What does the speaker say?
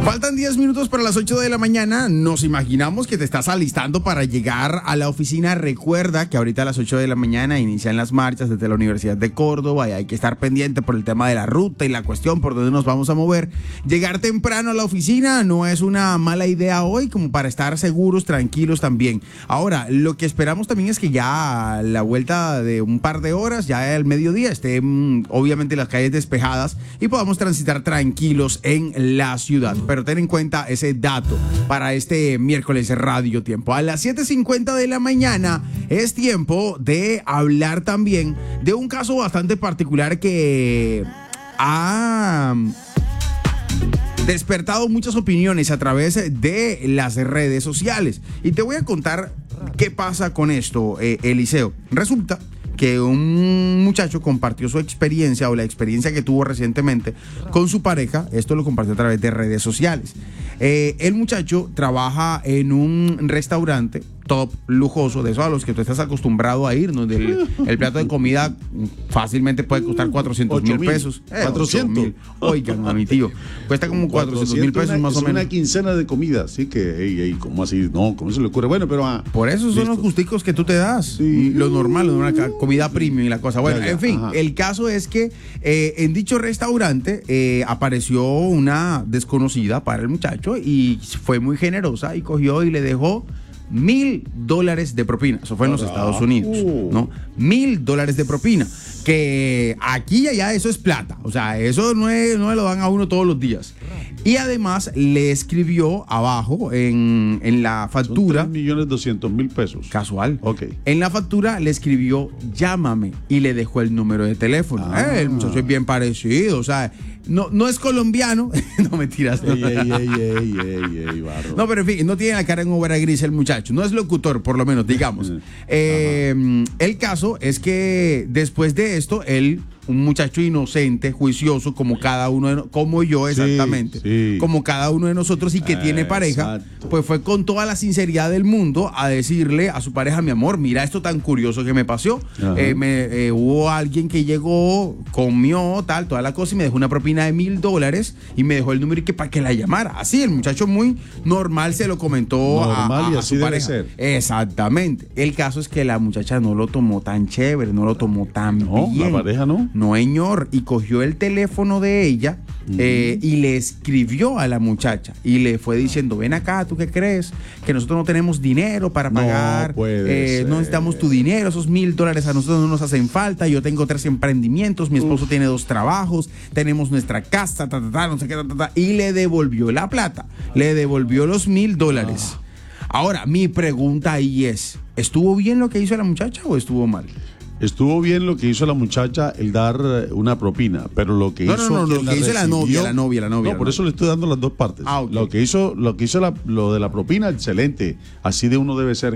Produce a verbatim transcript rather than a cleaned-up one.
Faltan diez minutos para las ocho de la mañana. Nos imaginamos que te estás alistando para llegar a la oficina. Recuerda que ahorita a las ocho de la mañana inician las marchas desde la Universidad de Córdoba y hay que estar pendiente por el tema de la ruta y la cuestión por donde nos vamos a mover. Llegar temprano a la oficina no es una mala idea hoy, como para estar seguros, tranquilos también. Ahora, lo que esperamos también es que ya a la vuelta de un par de horas, ya al mediodía, estén obviamente las calles despejadas y podamos transitar tranquilos en la ciudad. Pero ten en cuenta ese dato para este miércoles Radio Tiempo. A las siete cincuenta de la mañana es tiempo de hablar también de un caso bastante particular que ha despertado muchas opiniones a través de las redes sociales. Y te voy a contar qué pasa con esto, eh, Eliseo. Resulta que un muchacho compartió su experiencia o la experiencia que tuvo recientemente con su pareja. Esto lo compartió a través de redes sociales. Eh, el muchacho trabaja en un restaurante top, lujoso, de esos a los que tú estás acostumbrado a ir, donde el, el plato de comida fácilmente puede costar cuatrocientos mil pesos. Eh, ¿cuatrocientos? Oigan, a mi tío, cuesta como cuatrocientos mil pesos una, más o menos. Es una quincena de comida, así que, ey, ey, ¿cómo así? No, ¿cómo se le ocurre? Bueno, pero... Ah, por eso son listo. Los gusticos que tú te das, sí. Lo normal, una comida premium y la cosa. Bueno, ya, ya. En fin, ajá. El caso es que eh, en dicho restaurante eh, apareció una desconocida para el muchacho y fue muy generosa y cogió y le dejó mil dólares de propina. Eso fue en los ah, Estados Unidos, uh. ¿no? Mil dólares de propina. Que aquí y allá eso es plata. O sea, eso no, es, no lo dan a uno todos los días. Y además le escribió abajo en, en la factura. Son tres millones doscientos mil pesos. Casual. Ok. En la factura le escribió llámame y le dejó el número de teléfono. Ah. Eh, el muchacho es bien parecido. O sea, no, no es colombiano. No mentiras. No. Ey, ey, ey, ey, ey, ey, barro. No, pero en fin, no tiene la cara en obra gris el muchacho. No es locutor, por lo menos, digamos. eh, el caso es que después de esto, él, un muchacho inocente, juicioso, como cada uno de, como yo exactamente, sí, sí. como cada uno de nosotros y que eh, tiene pareja, exacto. Pues fue con toda la sinceridad del mundo a decirle a su pareja, mi amor, mira esto tan curioso que me pasó. Eh, me, eh, hubo alguien que llegó, comió, tal, toda la cosa y me dejó una propina de mil dólares y me dejó el número y que para que la llamara. Así, el muchacho muy normal se lo comentó normal a, a, y así a su pareja. Ser. Exactamente. El caso es que la muchacha no lo tomó tan chévere, no lo tomó tan no, bien. La pareja no. No, señor, y cogió el teléfono de ella uh-huh. eh, y le escribió a la muchacha y le fue diciendo, ven acá, ¿tú qué crees? Que nosotros no tenemos dinero para pagar, no, eh, no necesitamos tu dinero, esos mil dólares a nosotros no nos hacen falta, yo tengo tres emprendimientos, mi esposo Uf. tiene dos trabajos, tenemos nuestra casa, ta, ta, ta, no sé qué, ta, ta, ta, y le devolvió la plata, le devolvió los mil dólares. Ah. Ahora, mi pregunta ahí es, ¿estuvo bien lo que hizo la muchacha o estuvo mal? Estuvo bien lo que hizo la muchacha, el dar una propina, pero lo que no, hizo... No, no, no, lo que hizo la novia, la novia, la novia. No, por no. eso le estoy dando las dos partes. Ah, okay. Lo que hizo, lo que hizo la, lo de la propina, excelente. Así de uno debe ser.